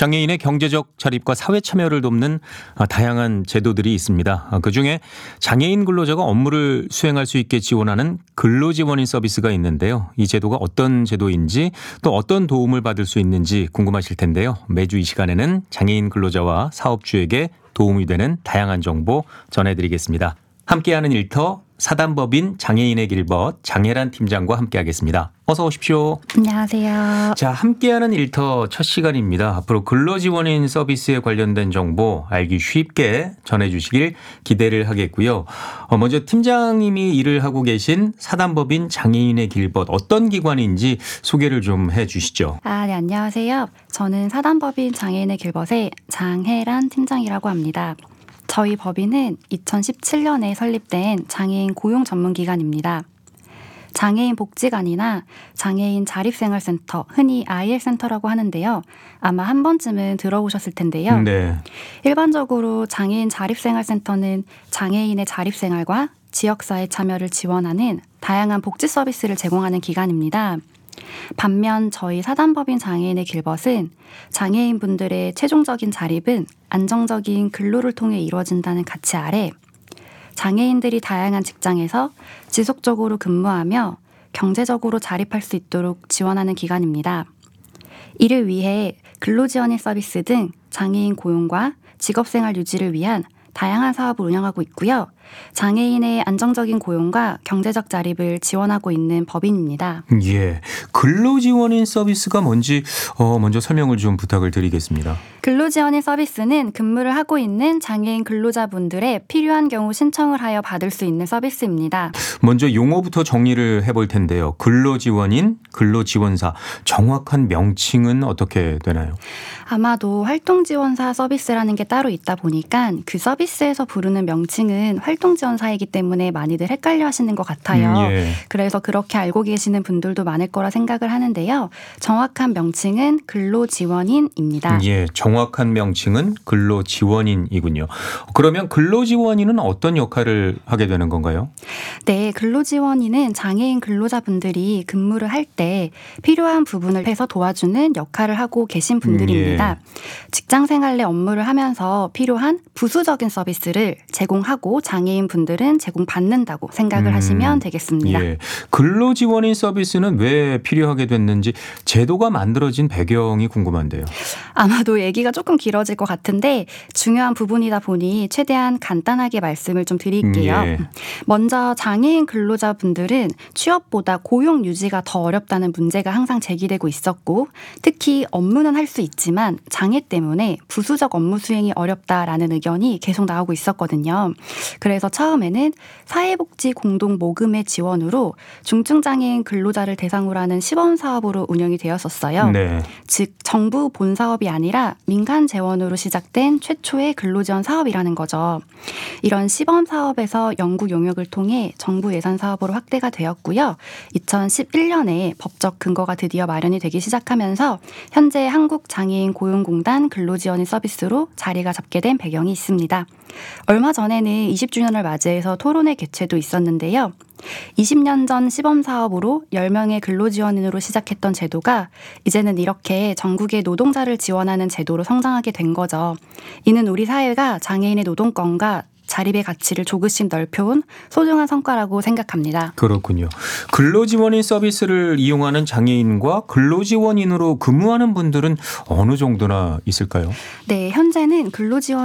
장애인의 경제적 자립과 사회 참여를 돕는 다양한 제도들이 있습니다. 그중에 장애인 근로자가 업무를 수행할 수 있게 지원하는 근로지원인 서비스가 있는데요. 이 제도가 어떤 제도인지 또 어떤 도움을 받을 수 있는지 궁금하실 텐데요. 매주 이 시간에는 장애인 근로자와 사업주에게 도움이 되는 다양한 정보 전해드리겠습니다. 함께하는 일터 사단법인 장애인의 길벗 장혜란 팀장과 함께하겠습니다. 어서 오십시오. 안녕하세요. 자, 함께하는 일터 첫 시간입니다. 앞으로 근로지원인 서비스에 관련된 정보 알기 쉽게 전해주시길 기대를 하겠고요. 먼저 팀장님이 일을 하고 계신 사단법인 장애인의 길벗 어떤 기관인지 소개를 좀 해주시죠. 네, 안녕하세요. 저는 사단법인 장애인의 길벗의 장혜란 팀장이라고 합니다. 저희 법인은 2017년에 설립된 장애인 고용 전문기관입니다. 장애인 복지관이나 장애인 자립생활센터, 흔히 IL센터라고 하는데요. 아마 한 번쯤은 들어보셨을 텐데요. 네. 일반적으로 장애인 자립생활센터는 장애인의 자립생활과 지역사회 참여를 지원하는 다양한 복지 서비스를 제공하는 기관입니다. 반면 저희 사단법인 장애인의 길벗은 장애인분들의 최종적인 자립은 안정적인 근로를 통해 이루어진다는 가치 아래 장애인들이 다양한 직장에서 지속적으로 근무하며 경제적으로 자립할 수 있도록 지원하는 기관입니다. 이를 위해 근로지원인 서비스 등 장애인 고용과 직업생활 유지를 위한 다양한 사업을 운영하고 있고요. 장애인의 안정적인 고용과 경제적 자립을 지원하고 있는 법인입니다. 예, 근로지원인 서비스가 뭔지 먼저 설명을 좀 부탁을 드리겠습니다. 근로지원인 서비스는 근무를 하고 있는 장애인 근로자분들의 필요한 경우 신청을 하여 받을 수 있는 서비스입니다. 먼저 용어부터 정리를 해볼 텐데요. 근로지원인, 근로지원사 정확한 명칭은 어떻게 되나요? 아마도 활동지원사 서비스라는 게 따로 있다 보니까 그 서비스에서 부르는 명칭은 활동지원사이기 때문에 많이들 헷갈려 하시는 것 같아요. 예. 그래서 그렇게 알고 계시는 분들도 많을 거라 생각을 하는데요. 정확한 명칭은 근로지원인입니다. 예, 정확한 명칭은 근로지원인이군요. 그러면 근로지원인은 어떤 역할을 하게 되는 건가요? 네, 근로지원인은 장애인 근로자분들이 근무를 할 때 필요한 부분을 해서 도와주는 역할을 하고 계신 분들입니다. 직장생활 내 업무를 하면서 필요한 부수적인 서비스를 제공하고 장애인 분들은 제공받는다고 생각을 하시면 되겠습니다. 예, 근로지원인 서비스는 왜 필요하게 됐는지 제도가 만들어진 배경이 궁금한데요. 아마도 얘기가 조금 길어질 것 같은데 중요한 부분이다 보니 최대한 간단하게 말씀을 좀 드릴게요. 예. 먼저 장애인 근로자분들은 취업보다 고용 유지가 더 어렵다는 문제가 항상 제기되고 있었고 특히 업무는 할 수 있지만 장애 때문에 부수적 업무 수행이 어렵다라는 의견이 계속 나오고 있었거든요. 그래서 처음에는 사회복지 공동 모금의 지원으로 중증장애인 근로자를 대상으로 하는 시범사업으로 운영이 되었었어요. 네. 즉 정부 본사업이 아니라 민간 재원으로 시작된 최초의 근로지원 사업이라는 거죠. 이런 시범사업에서 연구 용역을 통해 정부 예산 사업으로 확대가 되었고요. 2011년에 법적 근거가 드디어 마련이 되기 시작하면서 현재 한국장애인 고용공단 근로지원인 서비스로 자리가 잡게 된 배경이 있습니다. 얼마 전에는 20주년을 맞이해서 토론회 개최도 있었는데요. 20년 전 시범사업으로 10명의 근로지원인으로 시작했던 제도가 이제는 이렇게 전국의 노동자를 지원하는 제도로 성장하게 된 거죠. 이는 우리 사회가 장애인의 노동권과 자립의 가치를 조금씩 넓혀온 소중한 성과라고 생각합니다. 그렇군요. 근로지원인 서비스를 이용하는 장애인과 근로지원인으로 근무하는 분들은 어느 정도나 있을까요? 네, 현재는 근로지원